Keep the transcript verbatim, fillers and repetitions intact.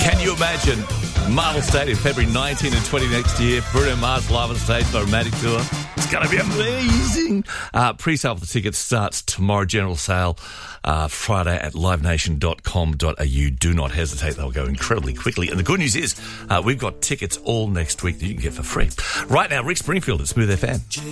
Can you imagine Marvel Stadium, February nineteenth and twentieth next year, Bruno Mars live on stage for a romantic tour? It's going to be amazing. Uh, pre-sale for the tickets starts tomorrow. General sale uh, Friday at live nation dot com dot a u. Do not hesitate. They'll go incredibly quickly. And the good news is uh, we've got tickets all next week that you can get for free. Right now, Rick Springfield at Smooth F M.